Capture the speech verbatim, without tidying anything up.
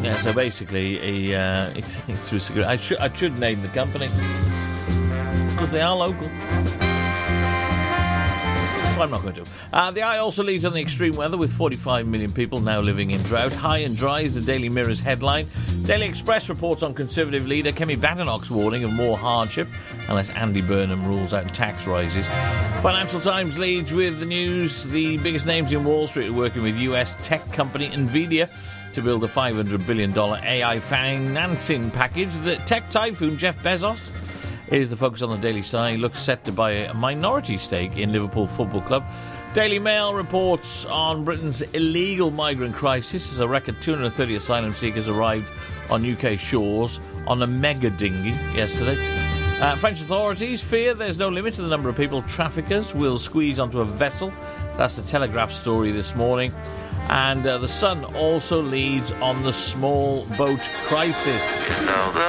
Yeah, so basically, he, uh, he, he threw a cigarette. I, sh- I should name the company, because they are local. Well, I'm not going to. Uh, the Eye also leads on the extreme weather, with forty-five million people now living in drought. High and dry is the Daily Mirror's headline. Daily Express reports on Conservative leader Kemi Badenoch's warning of more hardship unless Andy Burnham rules out tax rises. Financial Times leads with the news. The biggest names in Wall Street are working with U S tech company Nvidia to build a five hundred billion dollars A I financing package. The tech typhoon Jeff Bezos is the focus on the Daily Star. He looks set to buy a minority stake in Liverpool Football Club. Daily Mail reports on Britain's illegal migrant crisis as a record two hundred thirty asylum seekers arrived on U K shores on a mega dinghy yesterday. Uh, French authorities fear there's no limit to the number of people traffickers will squeeze onto a vessel. That's the Telegraph story this morning. And uh, the Sun also leads on the small boat crisis.